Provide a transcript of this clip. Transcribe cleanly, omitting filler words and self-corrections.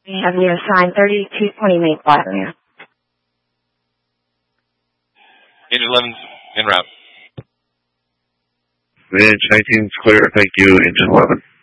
We have you assigned 3220 Maple Avenue. Engine 11's en route. Vantage 19's clear. Thank you, Engine 11.